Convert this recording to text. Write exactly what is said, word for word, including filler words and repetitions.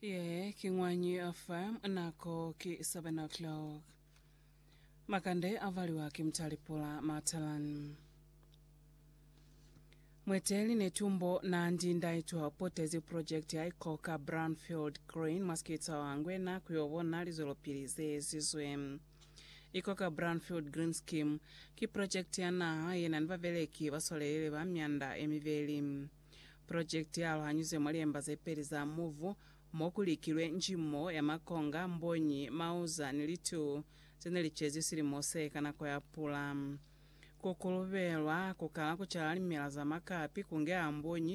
Ye Kingwanyi F M nako ki seven o'clock. Makande avaliwa kimtalipula matalan. Mweteli netumbo na ndinda itwa potezi project ya ikoka Brownfield Green maskita wangwe na kuyobona lizolopilize zizwe. Ikoka Brownfield Green Scheme ki project ya na yena nvaveleki wasolele wa mianda emiveli. Project ya alhanyuze mwali embaze peri za muvu mokulikilwe njimo ya makonga mbonyi mauza nilitu zenelichezi silimose kana kwa yapula. Kukuluvelwa kukala kuchala limela za makapi kunge ambonyi